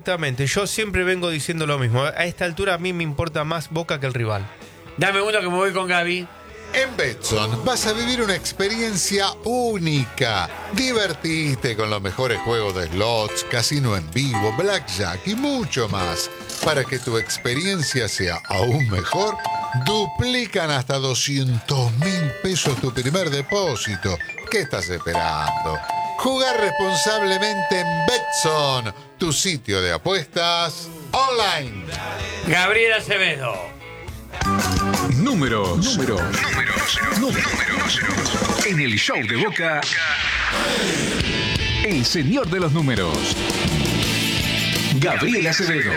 Exactamente, yo siempre vengo diciendo lo mismo. A esta altura a mí me importa más Boca que el rival. Dame uno que me voy con Gaby. En Betson vas a vivir una experiencia única. Divertite con los mejores juegos de slots, casino en vivo, blackjack y mucho más. Para que tu experiencia sea aún mejor, duplican hasta 200.000 pesos tu primer depósito. ¿Qué estás esperando? Jugar responsablemente en Betson, tu sitio de apuestas online. Gabriel Acevedo. Números. En el show de Boca, el señor de los números, Gabriel Acevedo.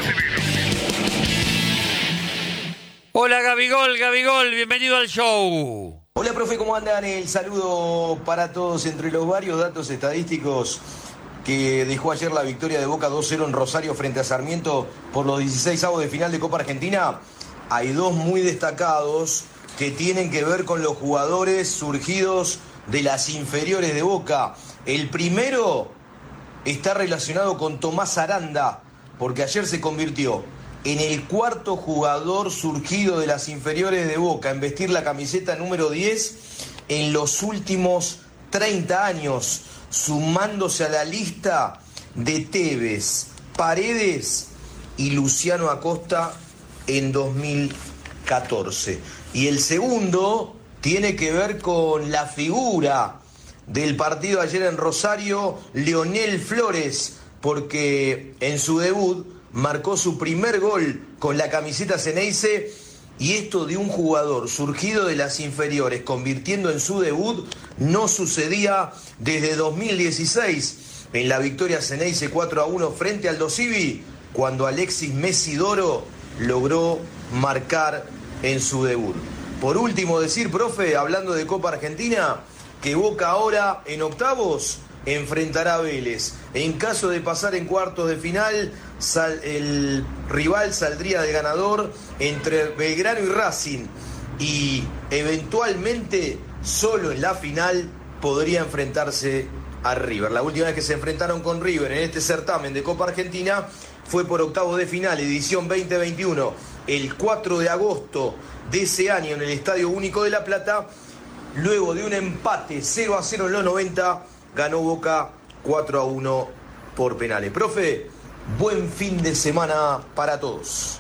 Hola Gabigol, bienvenido al show. Hola, profe, ¿cómo andan? El saludo para todos. Entre los varios datos estadísticos que dejó ayer la victoria de Boca 2-0 en Rosario frente a Sarmiento por los 16avos de final de Copa Argentina, hay dos muy destacados que tienen que ver con los jugadores surgidos de las inferiores de Boca. El primero está relacionado con Tomás Aranda, porque ayer se convirtió en el cuarto jugador surgido de las inferiores de Boca en vestir la camiseta número 10 en los últimos 30 años, sumándose a la lista de Tevez, Paredes y Luciano Acosta en 2014. Y el segundo tiene que ver con la figura del partido ayer en Rosario, Leonel Flores, porque en su debut marcó su primer gol con la camiseta Ceneice, y esto de un jugador surgido de las inferiores convirtiendo en su debut no sucedía desde 2016 en la victoria Ceneice 4-1 frente al Dosivi, cuando Alexis Mesidoro logró marcar en su debut. Por último decir, profe, hablando de Copa Argentina, que Boca ahora en octavos enfrentará a Vélez. En caso de pasar en cuartos de final, el rival saldría de ganador entre Belgrano y Racing, y eventualmente solo en la final podría enfrentarse a River. La última vez que se enfrentaron con River en este certamen de Copa Argentina fue por octavos de final, edición 2021, el 4 de agosto de ese año en el Estadio Único de La Plata. Luego de un empate 0-0 en los 90, ganó Boca 4-1 por penales. Profe, buen fin de semana para todos.